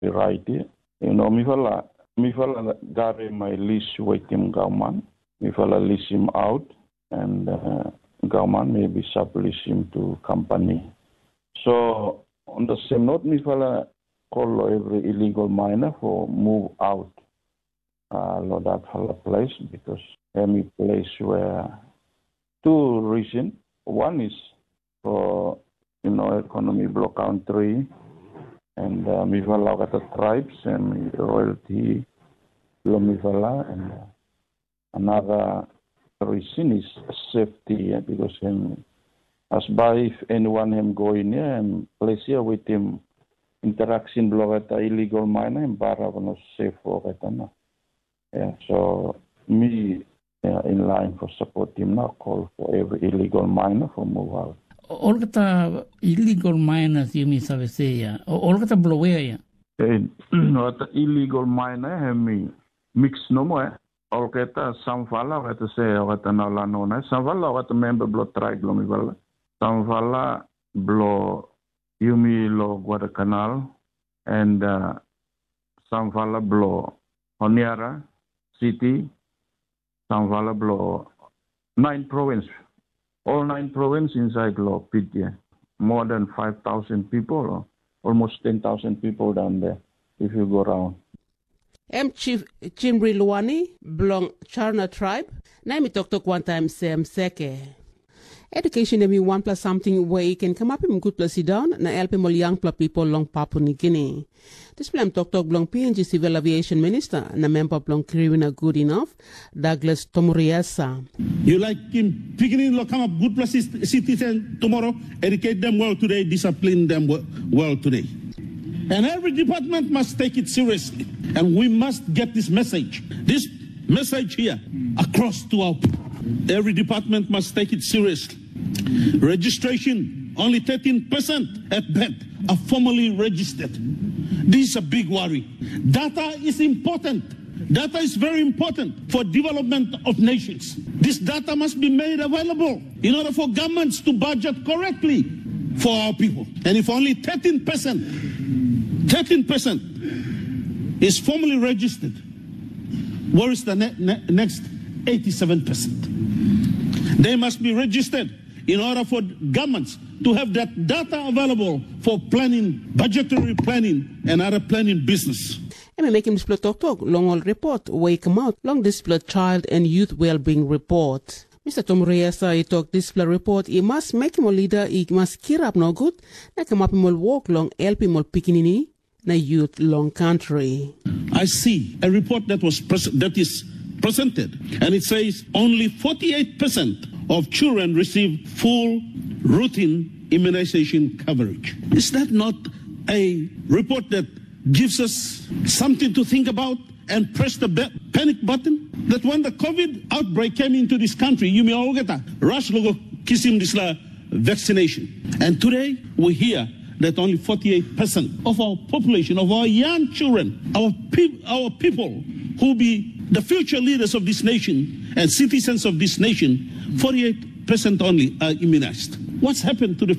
variety. Mi fala gare my lease with him government. Mi fala lease him out, and government maybe sublease him to company. So on the same note, mi fala call every illegal miner for move out that whole place, because any place where two reasons. One is for economy block country, and mi fala kata tribes and royalty lo mi fala, and another reason is safety, because as by if anyone him go in here and place here with him interaction block at illegal miner and bara no safe for it no. Yeah, so me in line for support him now call for every illegal miner for move out. All kata illegal miners you mean sabe ya. All kata blow ya. No kata illegal miner hemi mix no more. All kata some fala kata say kata na la no na some fala kata member blow tribe lo mi fala. Some fala blow Yumi lo Guadalcanal, and some fala blow Honiara City, some fala blow 9 province, all 9 province inside law Pitya. More than 5,000 people, or almost 10,000 people down there if you go around. Chief Chimri Luani belong Charna tribe. Na mi talk one time Sam Seke. Education emi one plus something where you can come up in good place sit down na help more young people long Papua New Guinea. This plan talk belong PNG Civil Aviation Minister na member belong Kirina Good Enough, Douglas Tomuriasa. You like him beginning to come up good plus citizen tomorrow, educate them well today, discipline them well today. And every department must take it seriously. And we must get this message here across to our people. Every department must take it seriously. Registration, only 13% at best are formally registered. This is a big worry. Data is important. Data is very important for development of nations. This data must be made available in order for governments to budget correctly for our people. And if only 13% is formally registered, where is the next 87%? They must be registered in order for governments to have that data available for planning, budgetary planning, and other planning business. And we make him display talk long all report, wake him out, long display child and youth well-being report. Mr. Tom Reyesa, he talk display report, he must make him a leader, he must keep up no good, na come up him all walk long, help him all pickinini, na youth long country. I see a report that is presented, and it says only 48% of children receive full routine immunization coverage. Is that not a report that gives us something to think about and press the panic button? That when the COVID outbreak came into this country, you may all get a rush logo kissing this vaccination. And today we hear that only 48% of our population, of our young children, our people who be the future leaders of this nation and citizens of this nation, 48% only are immunized. What's happened to the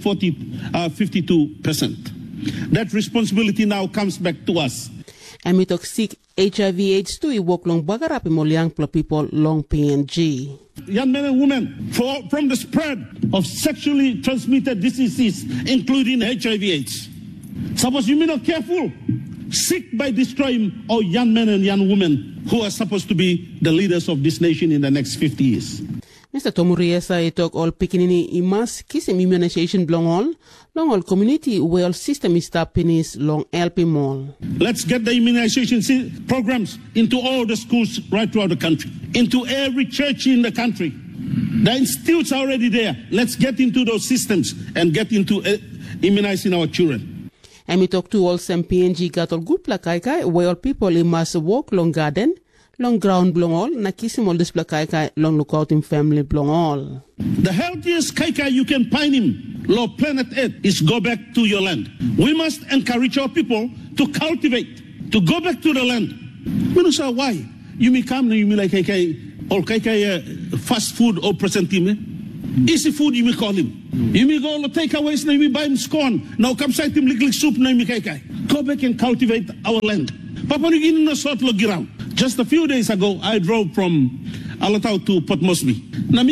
52%? That responsibility now comes back to us. And we talk sick HIV/AIDS too. We work long bagarapi mo young people long PNG. Young men and women from the spread of sexually transmitted diseases, including HIV/AIDS. Suppose you be not careful, sick by destroying our young men and young women who are supposed to be the leaders of this nation in the next 50 years. Mr. Tomuriesa, he talk all pikinini, he must kiss him immunization long all community well system is tapinis long helping all. Let's get the immunization programs into all the schools right throughout the country, into every church in the country. The institutes are already there. Let's get into those systems and get into immunizing our children. And we talk to all some PNG got all good plakaikai where all people must walk long garden, long ground blong all, na kisim all this plakaikai long lookout in family blong all. The healthiest kaikai you can find him, Lord planet Earth, is go back to your land. We must encourage our people to cultivate, to go back to the land. We don't say why. You may come, you may like kaikai, or kaikai fast food or present him. Easy food, you may call him. You may go to takeaways, you may buy him scone. Now come side him lick soup, you may kaikai. go back and cultivate our land. Papua New Guinea no sort lo girau. Just a few days ago, I drove from Alatau to Port Moresby.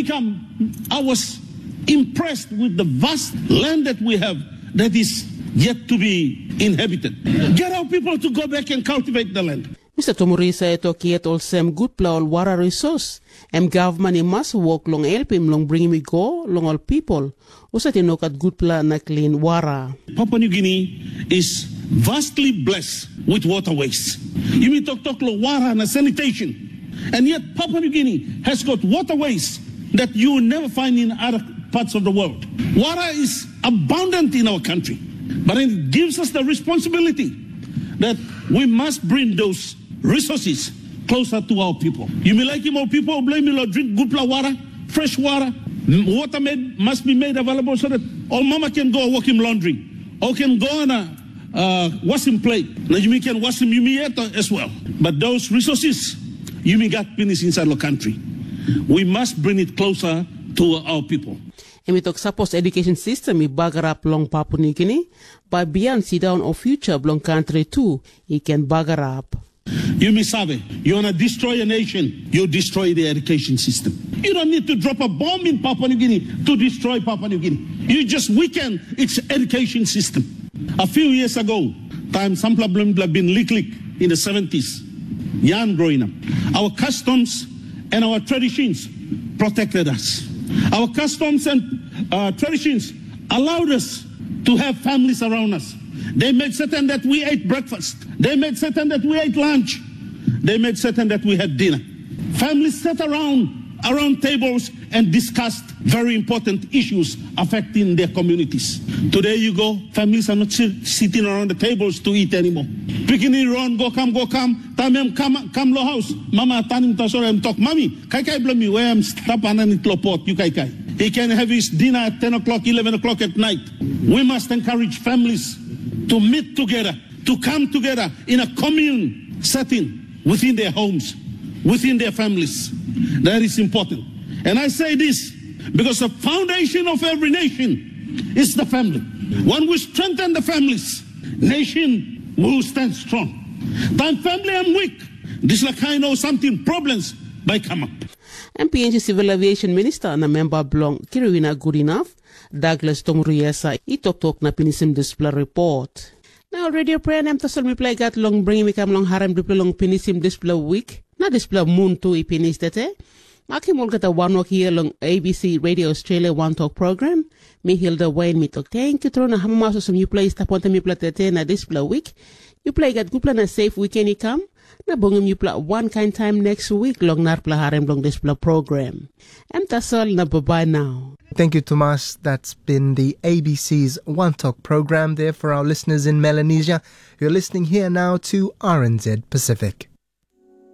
I was impressed with the vast land that we have that is yet to be inhabited. Get our people to go back and cultivate the land. Mr. Tomurisa ito kiet olsem good plaol wara resource. Government must work long help him long bring me go long all people. Usa tinokat good pla na clean wara. Papua New Guinea is vastly blessed with waterways. You mean talk lo wara na sanitation. And yet Papua New Guinea has got waterways that you will never find in other parts of the world. Water is abundant in our country, but it gives us the responsibility that we must bring those resources closer to our people. You may like our people, blame me, drink good water, fresh water. Water must be made available so that all mama can go work in laundry, or can go on a washing plate. Now you can wash them as well. But those resources, you may got finished inside the country. We must bring it closer to our people. Emitok suppose education system I bagarap long Papua New Guinea, but beyond sit down of future long country too, it can bagarap. You misabe, you wanna destroy a nation, you destroy the education system. You don't need to drop a bomb in Papua New Guinea to destroy Papua New Guinea. You just weaken its education system. A few years ago, time some problem been lick in the 70s, young growing up. Our customs and our traditions protected us. Our customs and traditions allowed us to have families around us. They made certain that we ate breakfast. They made certain that we ate lunch. They made certain that we had dinner. Families sat around tables and discussed very important issues affecting their communities. Today you go, families are not sitting around the tables to eat anymore. Picking it around, go come, tamem come lo house. Mama tanim tasorem talk, mommy, kai blame me where I'm stapan and pot, you kai. He can have his dinner at 10 o'clock, 11 o'clock at night. We must encourage families to meet together, to come together in a commune setting within their homes, within their families. That is important. And I say this because the foundation of every nation is the family. When we strengthen the families, nation will stand strong. Time family I'm weak. This like I know something problems by come up. MPNG Civil Aviation Minister na member Blong Kiriwina good enough. Douglas Tomuriesa itok na pinisim display report. Now radio prayer nam tasol mi play gat long bring mi kam long harem display long pinisim display week. Na display moon to ipinis dete. Maki mol gata wanok here long ABC Radio Australia One Talk program. Mi Hilda Wayne mi talk. Thank you trona hamaso some you play staponta mi platete na display week. You play gat good plan a safe weekend I come. Na bongum you play one kind time next week long narpla harem long display program. Em tasol na bye now. Thank you, Tomas. That's been the ABC's One Talk program there for our listeners in Melanesia. You're listening here now to RNZ Pacific.